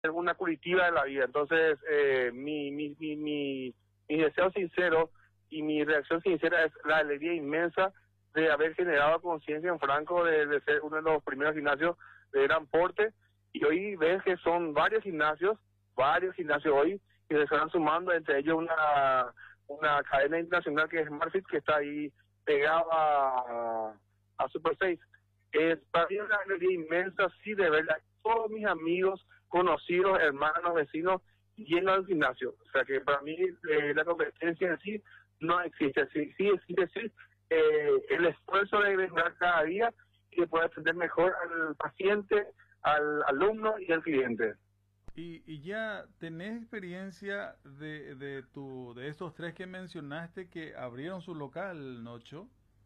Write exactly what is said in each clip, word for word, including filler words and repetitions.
una Curitiba de la vida. Entonces, eh, mi, mi, mi, mi, mi deseo sincero y mi reacción sincera es la alegría inmensa de haber generado conciencia en Franco, de, de ser uno de los primeros gimnasios de gran porte, y hoy ves que son varios gimnasios, varios gimnasios hoy, que se están sumando, entre ellos una, una cadena internacional que es SmartFit, que está ahí pegada a, a Super seis. Es para mí una alegría inmensa, sí, de ver a todos mis amigos, conocidos, hermanos, vecinos, llenos del gimnasio. O sea que para mí eh, la competencia en sí no existe. Sí, sí existe sí, eh, el esfuerzo de mejorar cada día y de poder atender mejor al paciente, al alumno y al cliente. Y, y ya tenés experiencia de, de, tu, de estos tres que mencionaste que abrieron su local, Nocho.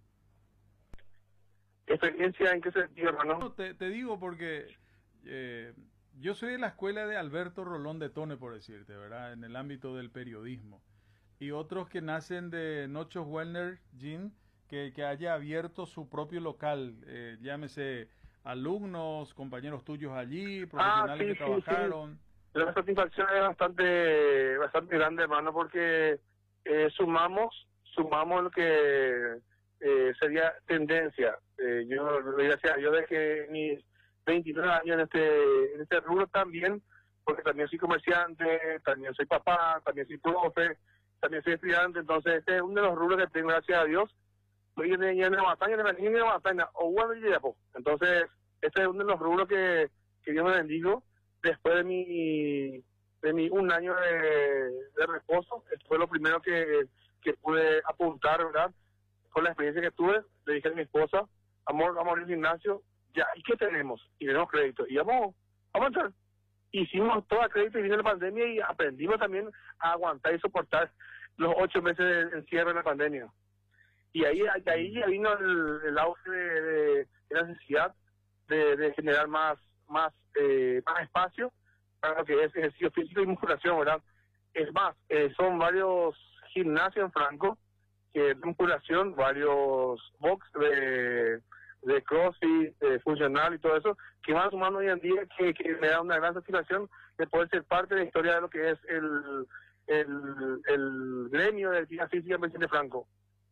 ¿Experiencia en qué sentido, hermano? No, te, te digo porque eh, yo soy de la escuela de Alberto Rolón de Tone, por decirte, ¿verdad? En el ámbito del periodismo. Y otros que nacen de Nocho Wellner Gym, que, que haya abierto su propio local, eh, llámese alumnos, compañeros tuyos allí, Ah, profesionales sí, que sí, sí. trabajaron. La satisfacción es bastante, bastante grande, hermano, porque eh, sumamos, sumamos lo que eh, sería tendencia. Eh, yo le doy gracias a Dios de que mis veintinueve años en este, en este rubro también, porque también soy comerciante, también soy papá, también soy profe, también soy estudiante, entonces este es uno de los rubros que tengo, gracias a Dios. Soy en la batalla, en la batalla, o bueno, entonces este es uno de los rubros que, que Dios me bendigo. Después de mi de mi un año de, de reposo, esto fue lo primero que, que pude apuntar, ¿verdad? Con la experiencia que tuve, le dije a mi esposa, amor, vamos a abrir un gimnasio, ya, ¿y qué tenemos? Y tenemos crédito, y vamos, vamos a entrar. Hicimos todo a crédito y vino la pandemia y aprendimos también a aguantar y soportar los ocho meses de encierro en la pandemia. Y ahí, ahí ya vino el, el auge de, de, de la necesidad de, de generar más más eh, más espacio para lo que es ejercicio físico y musculación, ¿verdad? Es más, eh, son varios gimnasios en Franco que de musculación, varios box de, de crossfit, de funcional y todo eso, que van sumando hoy en día, que, que me da una gran satisfacción de poder ser parte de la historia de lo que es el, el, el gremio de actividad física de Franco.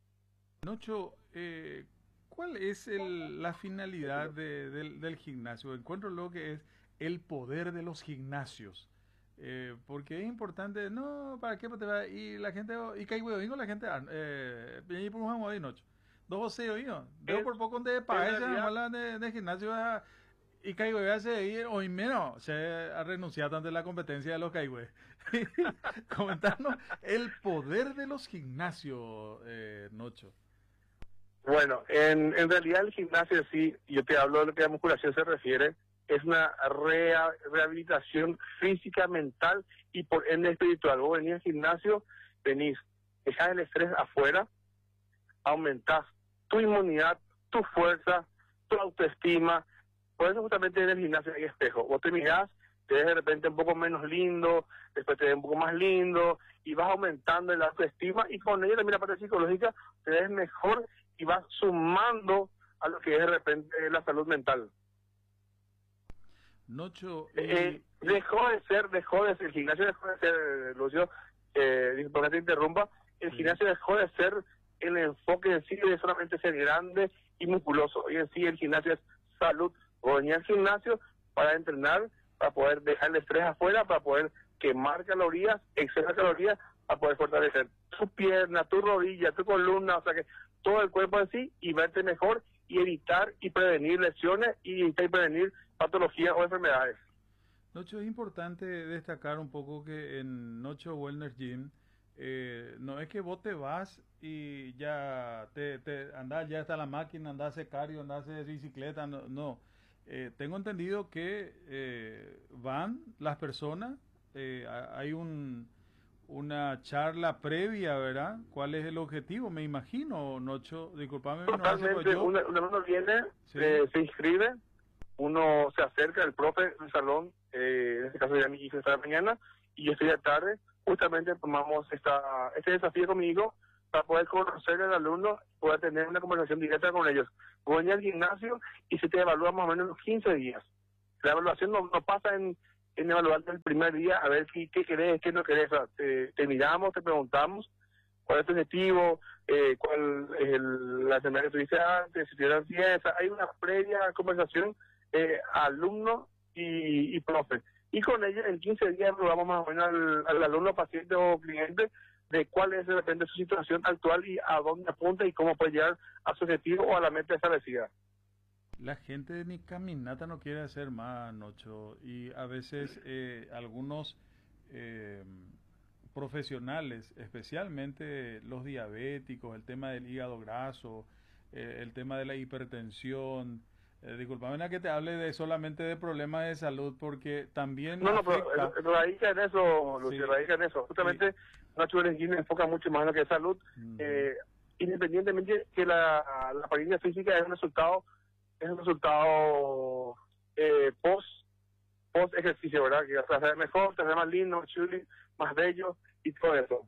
Nocho, eh, ¿cuál es el, la finalidad de, del, del gimnasio? Encuentro lo que es el poder de los gimnasios. Eh, porque es importante, no, ¿para qué te va? Y la gente, y que hay huevo, la gente, eh, y por un ahí, Nocho. Dos o seis, oído. Veo por poco de país, de, de gimnasio, y Caigüe hace ir, hoy menos, se ha renunciado ante la competencia de los Caigüe. Comentarnos el poder de los gimnasios, eh, Nocho. Bueno, en, en realidad el gimnasio sí, yo te hablo de lo que a musculación se refiere, es una rea, rehabilitación física, mental y por ende espiritual. Vos venís al gimnasio, venís, dejás el estrés afuera, aumentás tu inmunidad, tu fuerza, tu autoestima. Por eso justamente en el gimnasio hay espejo. Vos te mirás, te ves de repente un poco menos lindo, después te ves un poco más lindo y vas aumentando el autoestima y con ello también la parte psicológica te ves mejor y vas sumando a lo que es de repente la salud mental. Nocho, y... eh, dejó de ser, dejó de ser, el gimnasio dejó de ser, Lucio, eh, porque te interrumpa, el sí. gimnasio dejó de ser el enfoque en sí de solamente ser grande y musculoso. Hoy en sí el gimnasio es salud. O venía al gimnasio para entrenar, para poder dejar el estrés afuera, para poder quemar calorías, exceder calorías, para poder fortalecer tu pierna, tu rodilla, tu columna, o sea que todo el cuerpo en sí y verte mejor y evitar y prevenir lesiones y evitar y prevenir patologías o enfermedades. Nocho, es importante destacar un poco que en Nocho Wellness Gym eh, no es que vos te vas y ya te, te andás, ya está la máquina, andás a hacer cardio, andás a hacer bicicleta, no, no. Eh, tengo entendido que eh, van las personas, eh, hay un una charla previa, ¿verdad? ¿Cuál es el objetivo? Me imagino, Nocho, disculpame. Totalmente, no, uno, uno viene, sí. eh, se inscribe, uno se acerca al profe del salón, eh, en este caso ya mi hijo está de mañana, y yo estoy de tarde, justamente tomamos esta este desafío conmigo para poder conocer al alumno, poder tener una conversación directa con ellos. Voy al gimnasio y se te evalúa más o menos unos quince días. La evaluación no, no pasa en en evaluarte el primer día, a ver qué, qué querés, qué no querés. O sea, te, te miramos, te preguntamos cuál es tu objetivo, eh, cuál es el, la semana que tuviste antes, si tuvieron fiesta. Hay una previa conversación eh, alumno y, y profe. Y con ella en quince días evaluamos más o menos al, al alumno, paciente o cliente de cuál es de repente su situación actual y a dónde apunta y cómo puede llegar a su objetivo o a la meta establecida. La gente ni caminata no quiere hacer más, Nocho, y a veces eh, algunos eh, profesionales, especialmente los diabéticos, el tema del hígado graso, eh, el tema de la hipertensión, eh, discúlpame que te hable de solamente de problemas de salud, porque también No, no, pero afecta. eh, radica en eso, Lucio, Sí, radica en eso. sí. Justamente, Nacho Berenguín enfoca mucho más en lo que es salud, Ujú. eh, independientemente que la, la apariencia física es un resultado, es un resultado eh, post, post ejercicio, ¿verdad? Que te hace mejor, te hace más lindo, más chuli, más bello y todo eso.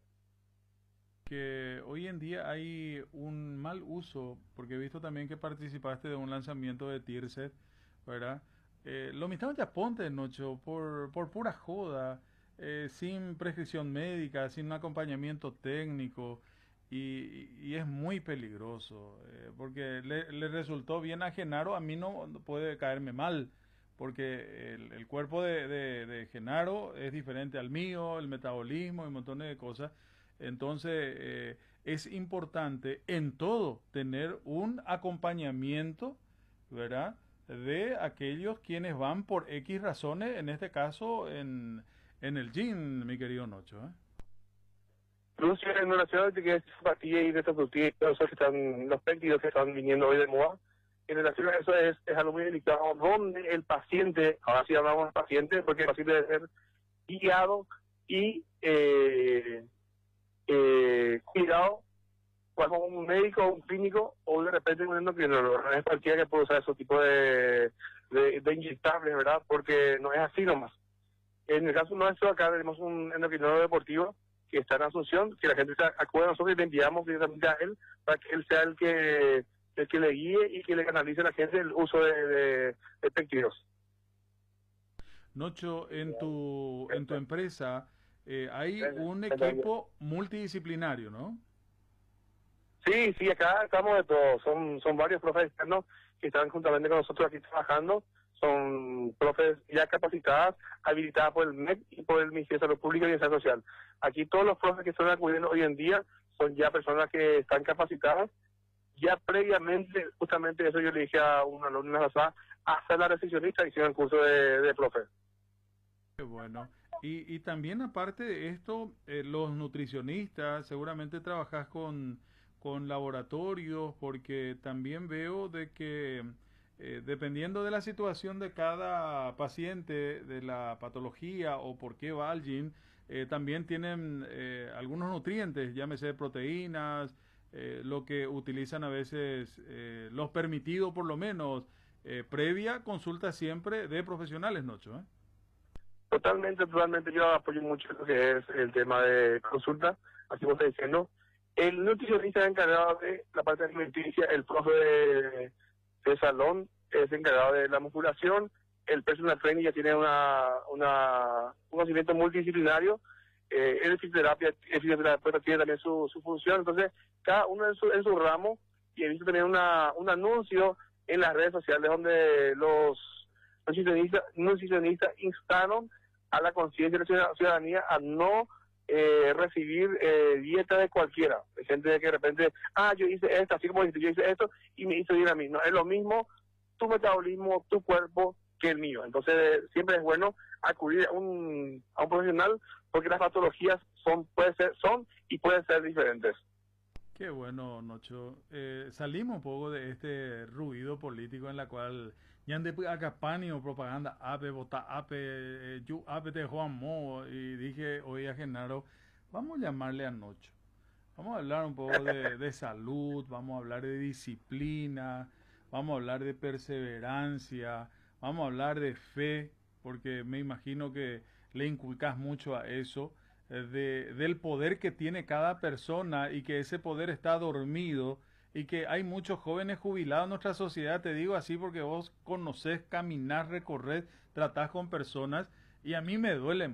Que hoy en día hay un mal uso, porque he visto también que participaste de un lanzamiento de Tirset, ¿verdad? Eh, lo mismo ya ponte, Nocho, por, por pura joda, eh, sin prescripción médica, sin un acompañamiento técnico, y, y es muy peligroso, eh, porque le, le resultó bien a Genaro, a mí no no puede caerme mal, porque el, el cuerpo de, de, de Genaro es diferente al mío, el metabolismo y un montón de cosas. Entonces, eh, es importante en todo tener un acompañamiento, ¿verdad? De aquellos quienes van por X razones, en este caso en, en el gym, mi querido Nocho, ¿eh? Lucio, en relación a que es simpatía y de y todos esos que están, los péptidos que están viniendo hoy de moda, en relación a eso es, es algo muy delicado, donde el paciente, ahora sí hablamos del paciente, porque el paciente debe ser guiado y eh, eh, cuidado bajo un médico o un clínico o de repente un endocrinólogo. No es cualquiera que puede usar ese tipo de, de, de inyectables, ¿verdad? Porque no es así nomás. En el caso nuestro, acá tenemos un endocrinólogo deportivo que está en Asunción, que la gente se acude a nosotros y le enviamos directamente a él para que él sea el que el que le guíe y que le canalice a la gente el uso de, de, de péptidos. Nocho, en tu, en tu empresa eh, hay un equipo multidisciplinario, ¿no? Sí, sí, acá estamos de todo. Son, son varios profes externos que están juntamente con nosotros aquí trabajando. Son profes ya capacitadas, habilitadas por el M E C y por el Ministerio de Salud Pública y Desarrollo Social. Aquí todos los profes que están acudiendo hoy en día son ya personas que están capacitadas. Ya previamente, justamente eso yo le dije a un alumno pasada, hasta la recepcionista hicieron el curso de, de profe. Qué bueno. Y, y también aparte de esto, eh, los nutricionistas, seguramente trabajas con, con laboratorios, porque también veo de que eh, dependiendo de la situación de cada paciente, de la patología o por qué va al gym, eh, también tienen eh, algunos nutrientes, llámese proteínas, eh, lo que utilizan a veces, eh, los permitidos por lo menos, eh, previa consulta siempre de profesionales, Nocho, ¿eh? Totalmente, totalmente. Yo apoyo mucho lo que es el tema de consulta, así como está diciendo. El nutricionista encargado de la parte alimenticia, el profe de, de salón es encargado de la musculación, el personal trainer ya tiene una, una un conocimiento multidisciplinario, eh, el fisioterapia, el fisioterapeuta tiene también su, su función, entonces cada uno en su, en su ramo, y he visto también una, un anuncio en las redes sociales donde los nutricionistas, nutricionistas instaron a la conciencia de la ciudadanía a no eh, recibir eh, dieta de cualquiera. Hay gente que de repente, ah, yo hice esto, así como dijiste, yo hice esto y me hizo bien a mí. No, es lo mismo tu metabolismo, tu cuerpo que el mío. Entonces siempre es bueno acudir a un, a un profesional porque las patologías son, puede ser, son y pueden ser diferentes. Qué bueno, Nocho. Eh, salimos un poco de este ruido político en la cual ya de acapani o propaganda ape, vota ape, eh, yo ape de Juan Mo y dije, oye a Genaro, vamos a llamarle a Nocho. Vamos a hablar un poco de, de salud, vamos a hablar de disciplina, vamos a hablar de perseverancia, vamos a hablar de fe, porque me imagino que le inculcas mucho a eso, eh, de, del poder que tiene cada persona y que ese poder está dormido y que hay muchos jóvenes jubilados en nuestra sociedad, te digo así porque vos conocés, caminás, recorres, tratás con personas Y a mí me duele